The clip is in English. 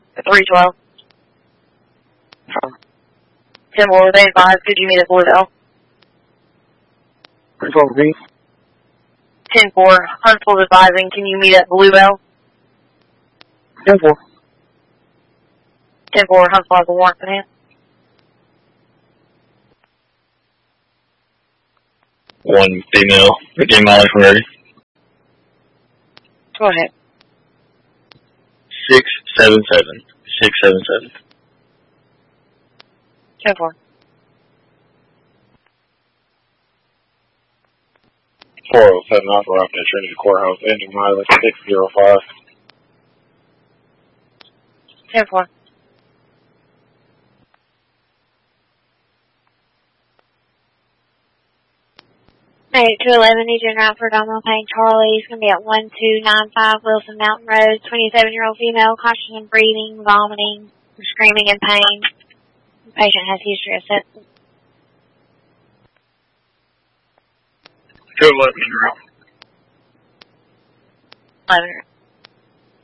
312. 10-4, they advise, could you meet at Bluebell? 312 B. 10-4, Huntsville's advising, can you meet at Bluebell? 10-4. 10-4, Huntsville has a warrant in hand. One female, Virginia Molly from ready. Go ahead. 677. 677. 10-4. 407 Alpha Rock at Trinity Courthouse, engine mileage 605. 10-4. Made it to 11, need you around for Domino Payne Charlie. He's going to be at 1295 Wilson Mountain Road. 27-year-old female, caution of breathing, vomiting, screaming in pain. The patient has history of sepsis. 211 you're out. 11.